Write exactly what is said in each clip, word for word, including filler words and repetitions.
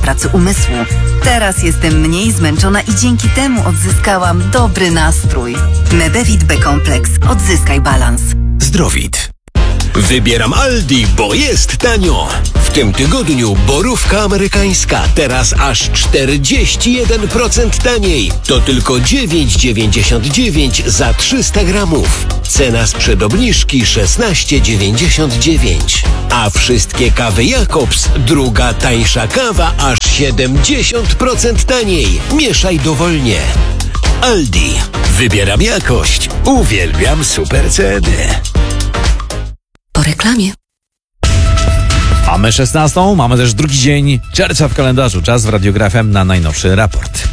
pracy umysłu. Teraz jestem mniej zmęczona i dzięki temu odzyskałam dobry nastrój. Mebevit B-kompleks. Odzyskaj balans. Zdrowit. Wybieram Aldi, bo jest tanio. W tym tygodniu borówka amerykańska teraz aż czterdzieści jeden procent taniej. To tylko dziewięć dziewięćdziesiąt dziewięć za trzysta gramów. Cena sprzed obniżki szesnaście dziewięćdziesiąt dziewięć. A wszystkie kawy Jakobs, druga tańsza kawa aż siedemdziesiąt procent taniej. Mieszaj dowolnie. Aldi. Wybieram jakość. Uwielbiam super ceny. Po reklamie. Mamy szesnastą, mamy też drugi dzień czerwca w kalendarzu. Czas w Radiu Gra F M na najnowszy raport.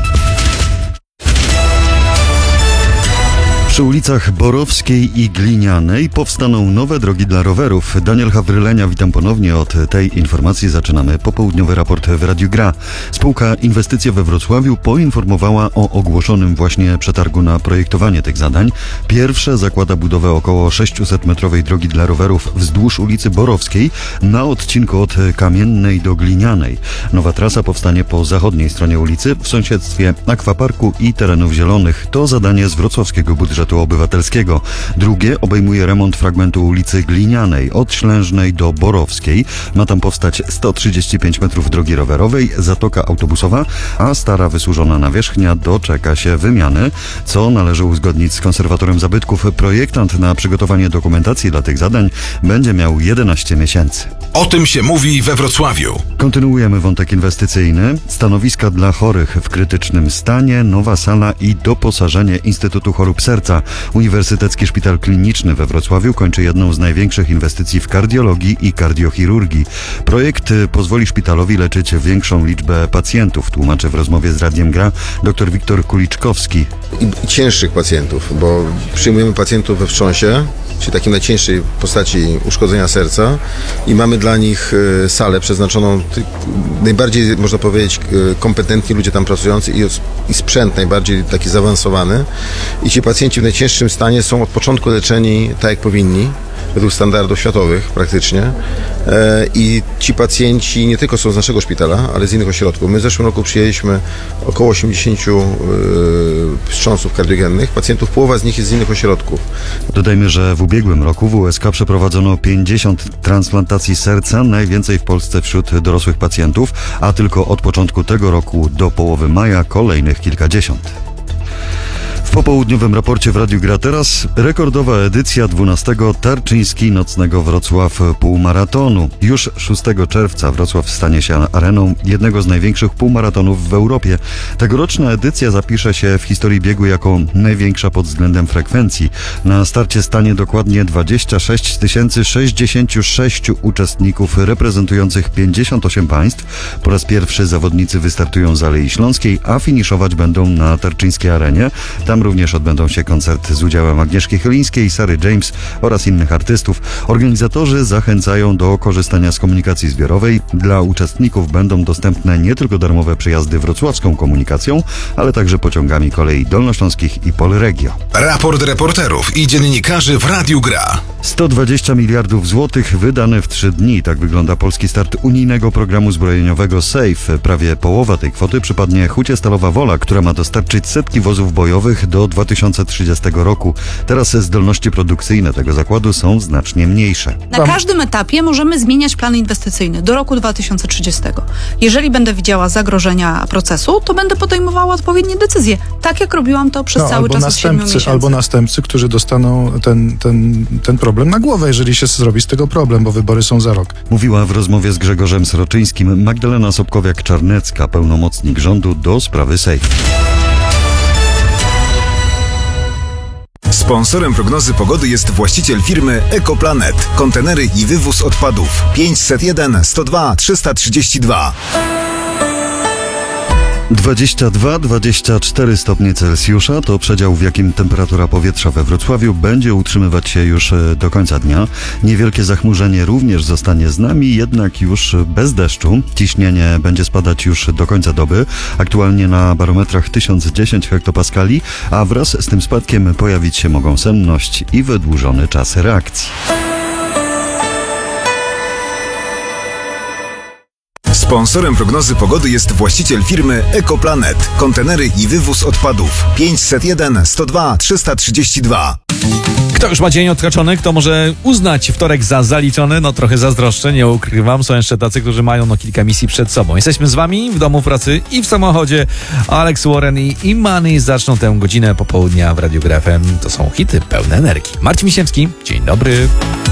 Przy ulicach Borowskiej i Glinianej powstaną nowe drogi dla rowerów. Daniel Hawrylenia, witam ponownie. Od tej informacji zaczynamy popołudniowy raport w Radiu Gra. Spółka Inwestycje we Wrocławiu poinformowała o ogłoszonym właśnie przetargu na projektowanie tych zadań. Pierwsze zakłada budowę około sześciusetmetrowej drogi dla rowerów wzdłuż ulicy Borowskiej na odcinku od Kamiennej do Glinianej. Nowa trasa powstanie po zachodniej stronie ulicy w sąsiedztwie akwaparku i terenów zielonych. To zadanie z wrocławskiego budżetu obywatelskiego. Drugie obejmuje remont fragmentu ulicy Glinianej od Ślężnej do Borowskiej. Ma tam powstać sto trzydzieści pięć metrów drogi rowerowej, zatoka autobusowa, a stara wysłużona nawierzchnia doczeka się wymiany, co należy uzgodnić z konserwatorem zabytków. Projektant na przygotowanie dokumentacji dla tych zadań będzie miał jedenaście miesięcy. O tym się mówi we Wrocławiu. Kontynuujemy wątek inwestycyjny. Stanowiska dla chorych w krytycznym stanie, nowa sala i doposażenie Instytutu Chorób Serca. Uniwersytecki Szpital Kliniczny we Wrocławiu kończy jedną z największych inwestycji w kardiologii i kardiochirurgii. Projekt pozwoli szpitalowi leczyć większą liczbę pacjentów, tłumaczy w rozmowie z Radiem Gra dr Wiktor Kuliczkowski. I cięższych pacjentów, bo przyjmujemy pacjentów we wstrząsie, czyli takiej najcięższej postaci uszkodzenia serca i mamy dla nich salę przeznaczoną, najbardziej można powiedzieć kompetentni ludzie tam pracujący i, i sprzęt najbardziej taki zaawansowany i ci pacjenci w najcięższym stanie są od początku leczeni tak jak powinni, według standardów światowych praktycznie i ci pacjenci nie tylko są z naszego szpitala, ale z innych ośrodków. My w zeszłym roku przyjęliśmy około osiemdziesiąt wstrząsów kardiogennych, pacjentów, połowa z nich jest z innych ośrodków. Dodajmy, że w ubiegłym roku w U S K przeprowadzono pięćdziesiąt transplantacji serca, najwięcej w Polsce wśród dorosłych pacjentów, a tylko od początku tego roku do połowy maja kolejnych kilkadziesiąt. W popołudniowym raporcie w Radiu Gra teraz rekordowa edycja dwunastego Tarczyński Nocnego Wrocław Półmaratonu. Już szóstego czerwca Wrocław stanie się areną jednego z największych półmaratonów w Europie. Tegoroczna edycja zapisze się w historii biegu jako największa pod względem frekwencji. Na starcie stanie dokładnie dwadzieścia sześć tysięcy sześćdziesięciu sześciu uczestników reprezentujących pięćdziesiąt osiem państw. Po raz pierwszy zawodnicy wystartują z Alei Śląskiej, a finiszować będą na Tarczyńskiej Arenie. Tam również odbędą się koncerty z udziałem Agnieszki Chylińskiej, Sary James oraz innych artystów. Organizatorzy zachęcają do korzystania z komunikacji zbiorowej. Dla uczestników będą dostępne nie tylko darmowe przejazdy wrocławską komunikacją, ale także pociągami kolei dolnośląskich i Polregio. Raport reporterów i dziennikarzy w Radiu Gra. sto dwadzieścia miliardów złotych wydane w trzy dni. Tak wygląda polski start unijnego programu zbrojeniowego SAFE. Prawie połowa tej kwoty przypadnie Hucie Stalowa Wola, która ma dostarczyć setki wozów bojowych do dwa tysiące trzydziestego roku. Teraz zdolności produkcyjne tego zakładu są znacznie mniejsze. Na każdym etapie możemy zmieniać plan inwestycyjny do roku dwa tysiące trzydziestego. Jeżeli będę widziała zagrożenia procesu, to będę podejmowała odpowiednie decyzje. Tak jak robiłam to przez no, cały czas od siedmiu miesięcy. Albo następcy, którzy dostaną ten, ten, ten problem na głowę, jeżeli się zrobi z tego problem, bo wybory są za rok. Mówiła w rozmowie z Grzegorzem Sroczyńskim Magdalena Sobkowiak-Czarnecka, pełnomocnik rządu do sprawy SAFE. Sponsorem prognozy pogody jest właściciel firmy Ekoplanet. Kontenery i wywóz odpadów. pięćset jeden sto dwa trzysta trzydzieści dwa. dwadzieścia dwa dwadzieścia cztery stopnie Celsjusza to przedział, w jakim temperatura powietrza we Wrocławiu będzie utrzymywać się już do końca dnia. Niewielkie zachmurzenie również zostanie z nami, jednak już bez deszczu. Ciśnienie będzie spadać już do końca doby. Aktualnie na barometrach tysiąc dziesięć hektopaskali, a wraz z tym spadkiem pojawić się mogą senność i wydłużony czas reakcji. Sponsorem prognozy pogody jest właściciel firmy Ekoplanet. Kontenery i wywóz odpadów. pięćset jeden sto dwa trzysta trzydzieści dwa. Kto już ma dzień odhaczony, kto może uznać wtorek za zaliczony, no trochę zazdroszczę, nie ukrywam. Są jeszcze tacy, którzy mają no kilka misji przed sobą. Jesteśmy z wami w domu, w pracy i w samochodzie. Alex Warren i Imani zaczną tę godzinę popołudnia w Radiu Gra F M. To są hity pełne energii. Marcin Misiewski, dzień dobry.